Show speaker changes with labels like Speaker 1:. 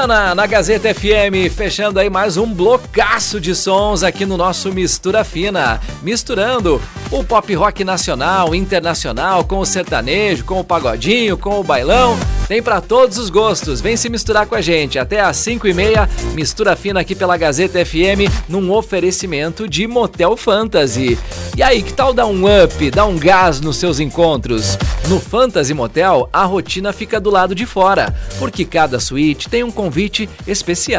Speaker 1: Ana, na Gazeta FM, fechando aí mais um blocaço de sons aqui no nosso Mistura Fina, misturando o pop rock nacional, internacional, com o sertanejo, com o pagodinho, com o bailão, tem pra todos os gostos, vem se misturar com a gente, até às 5h30, Mistura Fina aqui pela Gazeta FM, num oferecimento de Motel Fantasy. E aí, que tal dar um up, dar um gás nos seus encontros? No Fantasy Motel, a rotina fica do lado de fora, porque cada suíte tem um convite especial.